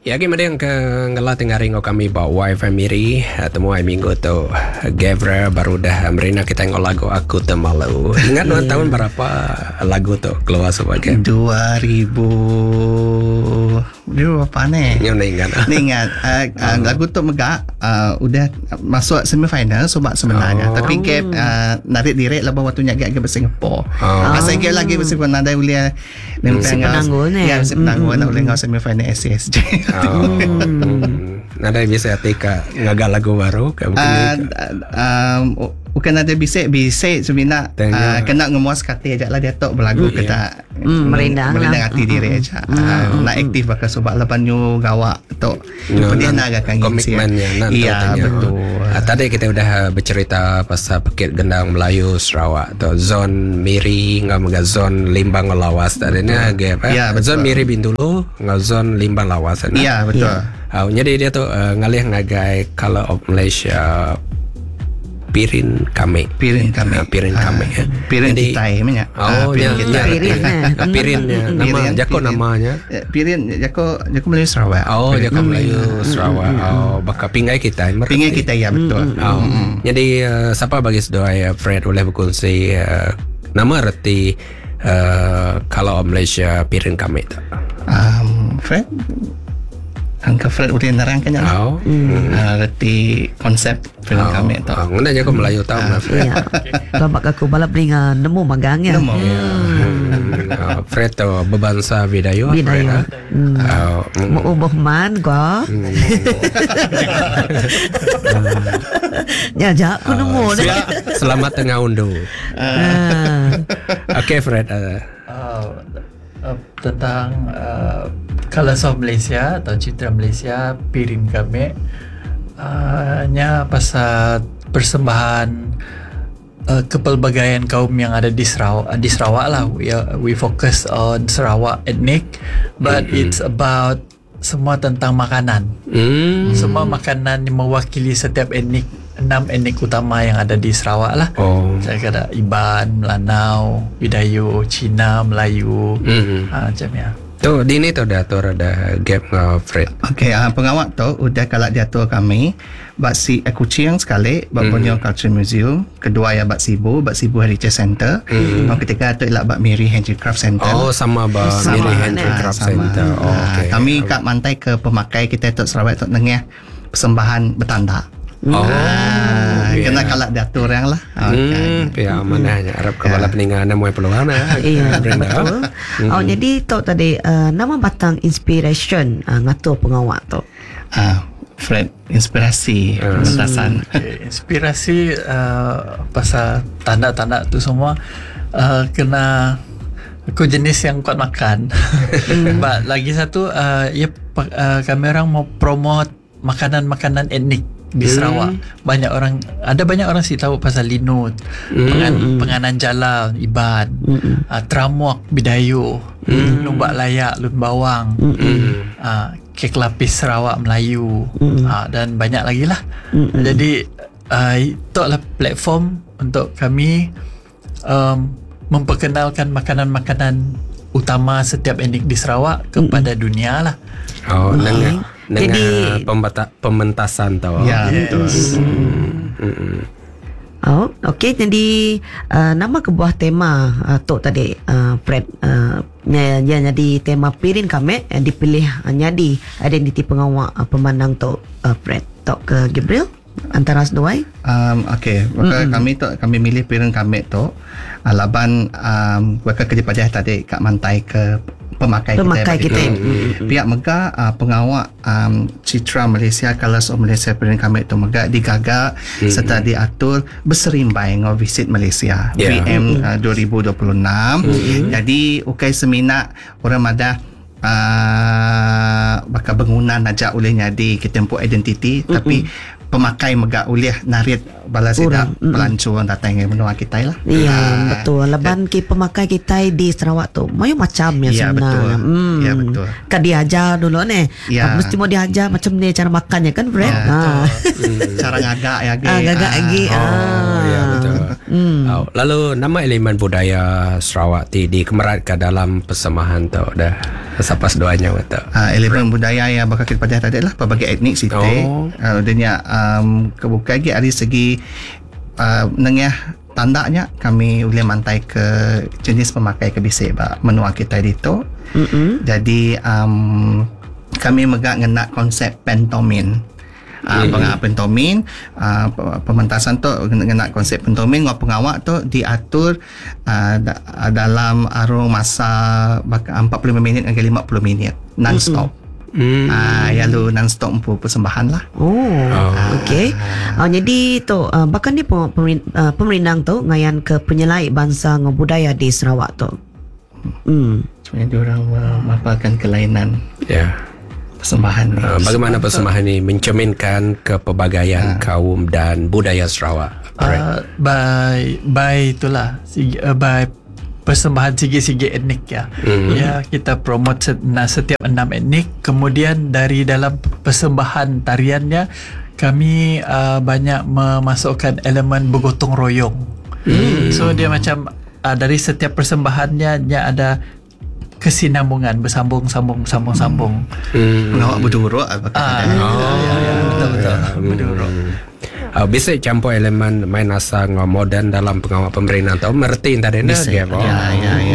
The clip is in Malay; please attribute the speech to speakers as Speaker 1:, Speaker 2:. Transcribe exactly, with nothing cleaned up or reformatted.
Speaker 1: Ya ke madang ke ngala tengaring kami bawa wifi miri temu ai minggu tu Gavra baru dah merina kita ngol lagu aku temalu. Ingat yeah. tahun berapa lagu tu keluar sebagai
Speaker 2: dua ribu Dua apa ni?
Speaker 1: Yang nak ingat.
Speaker 2: Ni ingat. Uh, uh, lagu tu megak uh, udah masuk semifinal sebab sebenarnya. Oh. Tapi Gap uh, narik direct lah bawa tu nyak Gap ke Singapura. Oh. Asal Gap lagi bersifat nada ulia
Speaker 3: si penanggung ni.
Speaker 2: Ya, si penanggung nak boleh ngau semifinal S C S J.
Speaker 1: Oh. Nada bisa atika ngagal lagu baru ke
Speaker 2: uh, um, bukan ada bisik bisik sebenarnya uh, kena ngemuas kata aja lah dia tok berlagu mm, kita
Speaker 3: mm, merendang
Speaker 2: merendang hati
Speaker 3: mm,
Speaker 2: diri aja mm, uh,
Speaker 3: mm,
Speaker 2: nak aktif bakal sebab lepas nyu gawak tok
Speaker 1: no,
Speaker 2: dia nak agak
Speaker 1: komitmennya
Speaker 2: iya betul
Speaker 1: uh, tadi kita udah bercerita pasal Bukit Gendang Melayu Sarawak atau zon Miri ngam ga zon Limbang Lawas tadi ni agak apa
Speaker 2: ya,
Speaker 1: zon Miri Bintulu ngam zon Limbang Lawas
Speaker 2: iya betul
Speaker 1: ya. Uh, jadi dia tu uh, ngalih ngagai Color of Malaysia Pirin kami
Speaker 2: Pirin kami
Speaker 1: uh, Pirin kami
Speaker 2: uh, Pirin kita namanya
Speaker 1: oh
Speaker 3: Pirin
Speaker 1: ya,
Speaker 3: Pirin
Speaker 1: Pirin nama Jako namanya
Speaker 2: Pirin Jako Jako Melayu Sarawak
Speaker 1: oh Jako Melayu Sarawak oh bakal pingai kita
Speaker 2: pingai kita ya betul
Speaker 1: oh jadi uh, siapa bagi sedoi Fred boleh berkongsi uh, nama reti uh, kalau Malaysia Pirin kami tu
Speaker 2: um, Fred Angka Fred boleh nerangkannya lah.
Speaker 1: Oh. Hmm.
Speaker 2: Uh, reti konsep film oh. kami tu.
Speaker 1: Oh, ngena je aku Melayu tahu uh.
Speaker 3: Fred. Ya. Kalau bak aku balap dengan nemu magangnya.
Speaker 1: Nemu. Hmm. Oh, Fred tu berbangsa Bidayu.
Speaker 3: Bidayu. Hmm. Oh. Mau ubah man gua. Ya, jak aku nemu dah.
Speaker 1: Selamat tengah undu. Uh. Okey Fred. Uh.
Speaker 4: Uh, uh, tentang uh, Colors of Malaysia atau Citra Malaysia Pirin kami uh, nya pasal persembahan uh, kepelbagaian kaum yang ada di Sarawak di Sarawak lah we, uh, we focus on Sarawak ethnic but mm-hmm. it's about semua tentang makanan mm. semua makanan yang mewakili setiap etnik enam etnik utama yang ada di Sarawak lah. Oh. Saya kata Iban, Melanau, Bidayu, Cina, Melayu, mm-hmm. uh, macam ya.
Speaker 1: Tu di ni tu dah tu ada gap ngau Fred.
Speaker 2: Okey, uh, pengawak tu udah kalau dia tu kami bak si Kuching sekali bak Borneo mm-hmm. Culture Museum, kedua ya bak Sibu, bak Sibu Heritage Center. Mm-hmm. Oh, ketiga tu ialah bak Miri Handicraft Center.
Speaker 1: Oh, sama bak Miri Handicraft Center. Oh, okay.
Speaker 2: uh, kami kat mantai ke pemakai kita tu Sarawak tu dengah persembahan bertanda.
Speaker 1: Oh,
Speaker 2: ah, yeah. Kena kalak diatur yang lah.
Speaker 1: Hmm, okay. Ya mana hanya Arab kepala peninggalan nama peluang lah.
Speaker 3: Iya, betul. Oh, jadi tu tadi uh, nama batang inspiration uh, ngatur pengawak tu.
Speaker 2: Ah, Fred, inspirasi pementasan.
Speaker 4: Hmm. Okay. Inspirasi uh, pasal tanda-tanda tu semua uh, kena aku jenis yang kuat makan. But lagi satu uh, ya uh, kami orang mau promote makanan-makanan etnik di Sarawak. Mm. Banyak orang ada banyak orang sih tahu pasal linut, mm. pengan, penganan jala, Iban, mm. uh, tramuak Bidayu, mm. lumbak layak, lun bawang, mm. uh, kek lapis Sarawak Melayu, mm. uh, dan banyak lagi lah. Mm. Jadi uh, itu adalah platform untuk kami um, memperkenalkan makanan-makanan utama setiap etnik di Sarawak kepada mm. dunia lah.
Speaker 1: Oh, mm. dengan dengan
Speaker 3: jadi
Speaker 1: pembata, pementasan tahu.
Speaker 2: Ya, betul.
Speaker 1: Hmm. Hmm.
Speaker 3: Oh, okey. Jadi uh, nama kebuah tema uh, tu tadi uh, Fred uh, nya jadi tema Pirin kami yang dipilih uh, jadi identiti pengawak uh, pemandang tu uh, Fred tu ke Gabriel antara sedua.
Speaker 2: Um, okey, maka mm-hmm. kami tu kami milih Pirin kami tu uh, laban um, maka kerja pajak tadi kat mantai ke pemakai,
Speaker 3: pemakai kita, kita.
Speaker 2: Mm-hmm. Pihak Mega uh, pengawak um, Citra Malaysia Colors of Malaysia Pirin kami tu Mega digagak mm-hmm. serta diatur berserimbai ngau visit Malaysia yeah. V M uh, dua ribu dua puluh enam. Mm-hmm. Jadi ukai seminak orang madah uh, bakal bangunan najak oleh nyadi kita tempoh identiti mm-hmm. tapi pemakai megak uliah narit balas tidak mm. pelancuran datang yang menua kita lah.
Speaker 3: Iya uh, betul. Leban ki pemakai kita di Sarawak tu mayu macam ya
Speaker 2: iya,
Speaker 3: sebenarnya.
Speaker 2: Hmm. Ya betul.
Speaker 3: Kan diajar dulu ni.
Speaker 2: Ya.
Speaker 3: Mesti mau diajar macam ni cara makannya kan Fred.
Speaker 2: Ya,
Speaker 3: ha.
Speaker 2: hmm. Cara ngagak ya
Speaker 3: ah, ngagak lagi.
Speaker 1: Oh, ah. Ya betul.
Speaker 3: Hmm.
Speaker 1: Oh, lalu nama elemen budaya Sarawak ti dikemeratkan dalam persembahan tu dah sapas doanya betul.
Speaker 2: Uh, elemen budaya yang bakal kita pada tadi lah pelbagai etnik siti.
Speaker 1: Oh.
Speaker 2: Uh, dia um, kebuka lagi dari segi uh, nengah tandanya kami boleh mantai ke jenis pemakai kebisik ba menua kita itu.
Speaker 3: Mm-mm.
Speaker 2: Jadi um, kami megak ngena konsep pentomin. Ah, uh, yeah. Pentomin, uh, pementasan tu ngena konsep pentomin ngau pengawak tu diatur uh, da, dalam arung masa empat puluh lima minit hingga lima puluh minit non-stop.
Speaker 1: Hmm.
Speaker 2: Ah, ya lu non-stop empu persembahan lah.
Speaker 3: Oh,
Speaker 1: Oh.
Speaker 3: okey. Uh, jadi tu uh, bahkan ni pemerin, uh, pemerintah tu ngayan ke penyelai bangsa ngau budaya di Sarawak tu. Hmm.
Speaker 2: Sebenarnya diorang memaparkan kelainan
Speaker 1: Ya.
Speaker 2: persembahan ni.
Speaker 1: Uh, bagaimana persembahan ini mencerminkan kepelbagaian kaum dan budaya Sarawak?
Speaker 4: Uh, by by itulah segi, uh, by persembahan segi-segi etnik ya.
Speaker 1: Mhm.
Speaker 4: Ya, kita promote set, nah, setiap enam etnik. Kemudian dari dalam persembahan tariannya kami uh, banyak memasukkan elemen bergotong royong.
Speaker 1: Hmm.
Speaker 4: So dia macam uh, dari setiap persembahannya dia ada kesinambungan, bersambung sambung sambung sambung.
Speaker 1: Hmm.
Speaker 2: Pengawak berduruk apa kata
Speaker 4: Ah,
Speaker 2: dia.
Speaker 4: ya, ya, ya, betul betul. Berduruk.
Speaker 1: Uh, bisa campur elemen main asa ngau moden dalam pengawal pemerintah atau merti tadi
Speaker 2: Bisa.
Speaker 1: nak
Speaker 2: Ya, ya, ya.